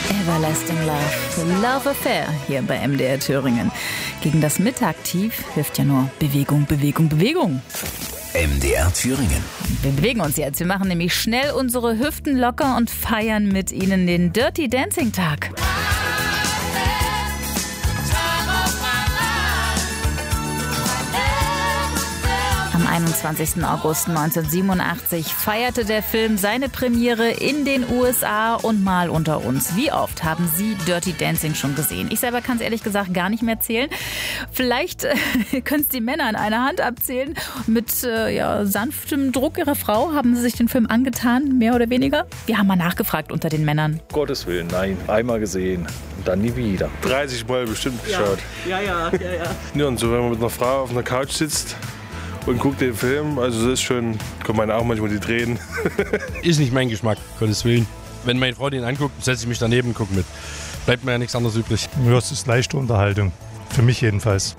Everlasting Love, Love Affair hier bei MDR Thüringen. Gegen das Mittagtief hilft ja nur Bewegung, Bewegung, Bewegung. MDR Thüringen. Wir bewegen uns jetzt. Wir machen nämlich schnell unsere Hüften locker und feiern mit Ihnen den Dirty Dancing Tag. Am 21. August 1987 feierte der Film seine Premiere in den USA und mal unter uns. Wie oft haben Sie Dirty Dancing schon gesehen? Ich selber kann es ehrlich gesagt gar nicht mehr zählen. Vielleicht können es die Männer an einer Hand abzählen. Mit sanftem Druck Ihrer Frau haben Sie sich den Film angetan, mehr oder weniger? Wir haben mal nachgefragt unter den Männern. Gottes Willen, nein. Einmal gesehen und dann nie wieder. 30 Mal bestimmt geschaut. Ja. Ja, und so, wenn man mit einer Frau auf einer Couch sitzt und guckt den Film, also das ist schon, kommen meine auch manchmal die Tränen. Ist nicht mein Geschmack, Gottes Willen. Wenn meine Frau den anguckt, setze ich mich daneben und gucke mit. Bleibt mir ja nichts anderes übrig. Ja, es ist leichte Unterhaltung. Für mich jedenfalls.